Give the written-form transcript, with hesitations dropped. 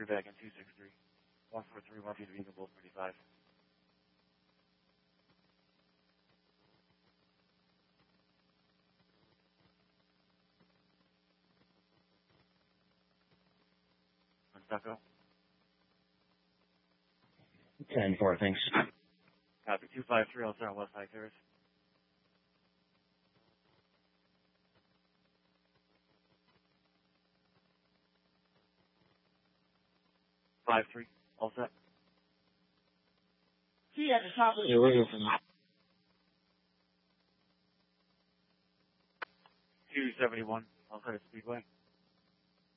3 back in 263. 143, 1 feet of Eagle Bull 35. Stucco. 10-4, thanks. Copy. 253, I'll start on West High Terrace. 5-3, all set. See at the top of the Yeah, we're good for now. 271, I'll set at Speedway.